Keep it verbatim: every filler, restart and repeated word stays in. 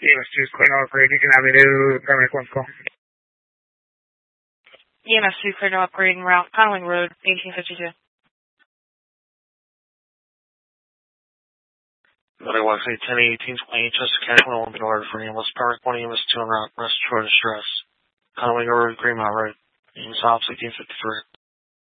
E M S two is clear, no upgrade. You can Avenue, paramedic one call. E M S two clear, no upgrade, en route, Conwing Road, eighteen fifty-two. Otherwise, say ten eighteen twenty, just catch one one order for E M S paramedic one, E M S two en route, rest short distress. Conwing Road, Greenmount Road, E M S Ops eighteen fifty-three.